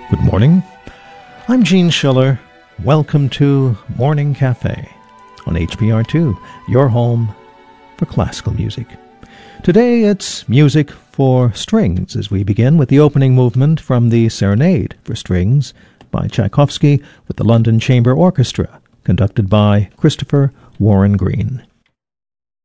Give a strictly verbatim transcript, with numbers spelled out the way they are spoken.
Good morning. I'm Gene Schiller. Welcome to Morning Cafe on H P R two, your home for classical music. Today it's music for strings as we begin with the opening movement from the Serenade for Strings by Tchaikovsky with the London Chamber Orchestra, conducted by Christopher Warren Green.